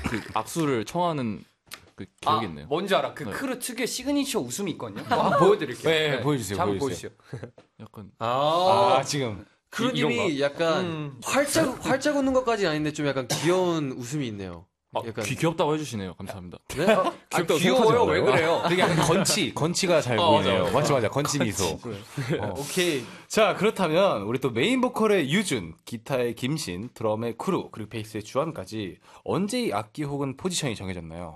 그 악수를 청하는 그 기억이 있네요. 뭔지 알아. 그 네. 크루 특유의 시그니처 웃음이 있거든요. 한번 보여드릴게요. 네, 보여주세요. 한번 보여주세요. 약간 지금 크루님이 약간 활짝 웃는 것까지는 아닌데 좀 약간 귀여운 웃음이 있네요. 약간 귀엽다고 해주시네요. 감사합니다. 네? 귀여워요. 왜 그래요? 되게 약간 건치가 잘 보이네요. 맞아. 건치 미소. 오케이. 자, 그렇다면 우리 또 메인 보컬의 유준, 기타의 김신, 드럼의 크루, 그리고 베이스의 주한까지 언제 이 악기 혹은 포지션이 정해졌나요?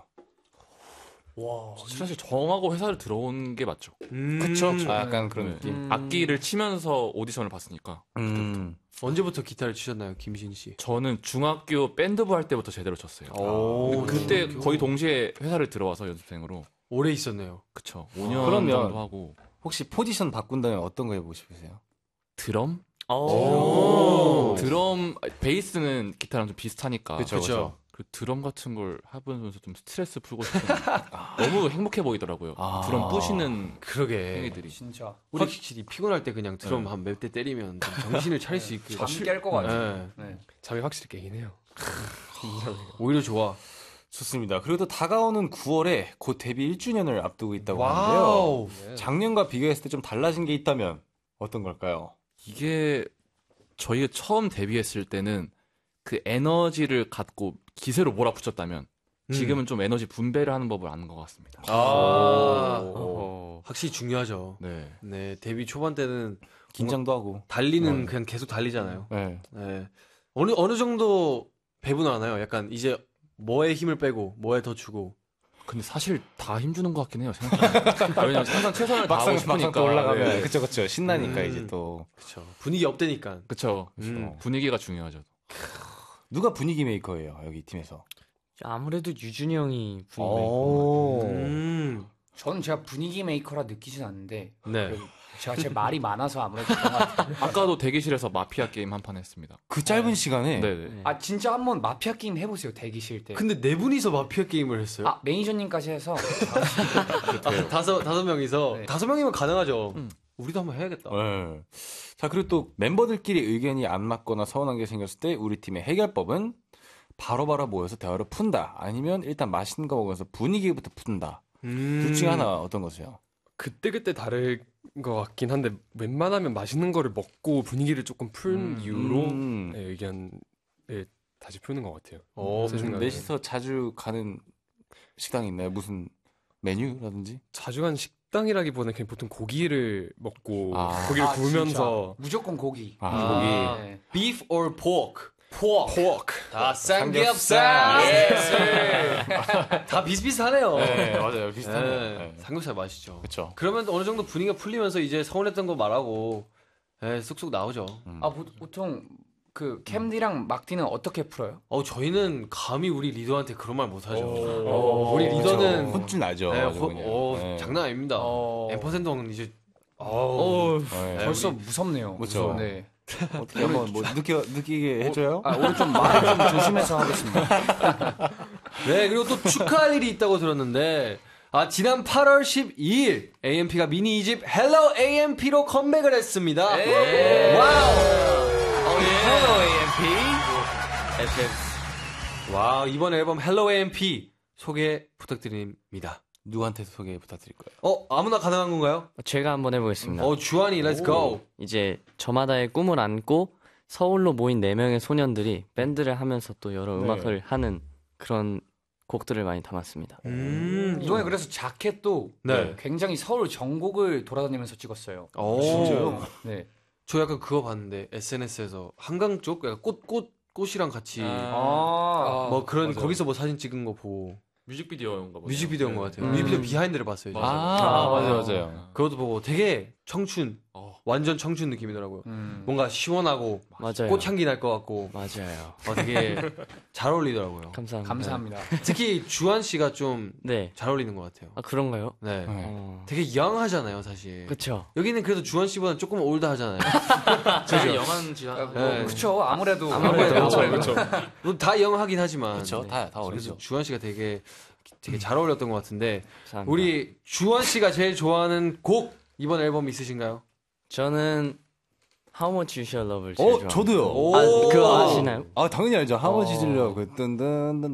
사실 정하고 회사를 들어온 게 맞죠. 그쵸? 약간 그런 네. 느낌. 악기를 치면서 오디션을 봤으니까. 언제부터 기타를 치셨나요, 김신 씨? 저는 중학교 밴드부 할 때부터 제대로 쳤어요. 오, 그때 거의 동시에 회사를 들어와서 연습생으로. 오래 있었네요. 그쵸. 5년 그러면 정도 하고. 혹시 포지션 바꾼다면 어떤 거 해보고 싶으세요? 드럼? 드럼, 베이스는 기타랑 좀 비슷하니까. 그쵸. 그 드럼 같은 걸 해보면서 좀 스트레스 풀고 싶은 너무 행복해 보이더라고요. 드럼 부시는 그러게. 행위들이. 진짜. 확실히 피곤할 때 그냥 드럼 한 몇 대 때리면 좀 정신을 차릴 수 있게. 잠 깰 것 같아요. 네. 네. 잠이 확실히 깨긴 해요. 오히려 좋아. 좋습니다. 그리고 또 다가오는 9월에 곧 데뷔 1주년을 앞두고 있다고 와우. 하는데요. 작년과 비교했을 때 좀 달라진 게 있다면 어떤 걸까요? 이게 저희가 처음 데뷔했을 때는 그 에너지를 갖고 기세로 몰아붙였다면 지금은 좀 에너지 분배를 하는 법을 아는 것 같습니다. 확실히 중요하죠. 네. 네, 데뷔 초반 때는 긴장도 하고. 달리는 그냥 계속 달리잖아요. 네. 네. 어느 정도 배분하나요? 약간 이제 뭐에 힘을 빼고 뭐에 더 주고. 근데 사실 다 힘주는 것 같긴 해요. 생각해보면. 왜냐면 항상 최선을 다하고 싶으니까. 막상 또 올라가면 네. 그쵸. 신나니까 이제 또. 그렇죠. 분위기 업되니까. 그쵸. 분위기가 중요하죠. 누가 분위기 메이커예요, 여기 팀에서? 아무래도 유준이 형이 분위기 오. 저는 제가 분위기 메이커라 느끼진 않는데 네. 제가 제 말이 많아서 아무래도 그런 것 같아요. 아까도 대기실에서 마피아 게임 한 판 했습니다. 그 짧은 시간에 네네. 아 진짜 한번 마피아 게임 해보세요 대기실 때. 근데 네 분이서 마피아 게임을 했어요? 아 매니저님까지 해서 다섯 명이서 네. 5명이면 가능하죠. 우리도 한번 해야겠다. 네. 자, 그리고 또 멤버들끼리 의견이 안 맞거나 서운한 게 생겼을 때 우리 팀의 해결법은 바로바로 모여서 대화를 푼다. 아니면 일단 맛있는 거 먹으면서 분위기부터 푼다. 둘 중에 하나 어떤 거세요? 그때그때 다를 것 같긴 한데 웬만하면 맛있는 거를 먹고 분위기를 조금 푼 이유로 네, 의견을 다시 푸는 것 같아요. 제 생각에는. 넷이서 자주 가는 식당이 있나요? 무슨 메뉴라든지? 자주 간 식당이라기보다는 그냥 보통 고기를 먹고 아. 고기를 아, 구우면서 무조건 고기. 고기. Beef or pork? pork. 다 삼겹살. 다 비슷비슷하네요. 네, 맞아요. 비슷하네요. 네, 네. 삼겹살 맛있죠. 그렇죠. 그러면 어느 정도 분위기가 풀리면서 이제 서운했던 거 말하고 쑥쑥 나오죠. 아 보통 그 캠디랑 막디는 어떻게 풀어요? 저희는 감히 우리 리더한테 그런 말 못하죠. 우리 우리 리더는 혼쭐 나죠. 네, 아주 그냥. 네. 장난 아닙니다. 앰퍼센더는 이제 네. 벌써 무섭네요. 그렇죠. 네. 어떻게 한번 뭐 느끼게 해줘요? 오늘 좀 말을 좀 조심해서 하겠습니다. 네, 그리고 또 축하할 일이 있다고 들었는데, 지난 8월 12일, AMP가 미니 2집 Hello AMP로 컴백을 했습니다. 와우! Hello AMP. 와우, 이번 앨범 Hello AMP 소개 부탁드립니다. 누구한테 소개 부탁드릴까요? 아무나 가능한 건가요? 제가 한번 해보겠습니다. 주한이, let's go. 이제 저마다의 꿈을 안고 서울로 모인 4명의 소년들이 밴드를 하면서 또 여러 음악을 하는 그런 곡들을 많이 담았습니다. 이번에 그래서 자켓도 네. 굉장히 서울 전국을 돌아다니면서 찍었어요. 진짜요? 네. 저 약간 그거 봤는데, SNS에서 한강 쪽? 약간 꽃이랑 같이, 뭐 그런, 맞아요. 거기서 뭐 사진 찍은 거 보고, 뮤직비디오인가 보네요. 뮤직비디오인 것 같아요. 뮤직비디오 비하인드를 봤어요. 진짜. 맞아요. 그것도 보고 되게 청춘, 완전 청춘 느낌이더라고요. 뭔가 시원하고 맞아요. 꽃향기 날 것 같고 맞아요. 되게 잘 어울리더라고요. 감사합니다. 감사합니다. 특히 주한 씨가 좀 잘 네. 어울리는 것 같아요. 그런가요? 네. 네. 되게 영하잖아요, 사실. 그쵸. 여기는 그래도 주한 씨보다 조금 올드하잖아요. 사실 영한지하. 네. 그쵸. 아무래도. 그렇죠. 물론 다 영하긴 하지만. 그렇죠. 다 그래서 어리죠. 주한 씨가 되게 잘 어울렸던 것 같은데. 감사합니다. 우리 주한 씨가 제일 좋아하는 곡 이번 앨범 있으신가요? 저는 How Much You Shall Love를 제일 좋아합니다. 저도요. 오. 그거 아시나요? 당연히 알죠. 하버지 질러 그 뜬뜬